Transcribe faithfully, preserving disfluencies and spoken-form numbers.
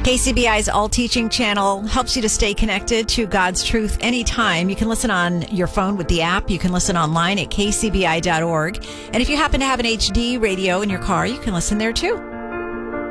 K C B I's All Teaching channel helps you to stay connected to God's truth anytime. You can listen on your phone with the app. You can listen online at k c b i dot org. And if you happen to have an H D radio in your car, you can listen there too.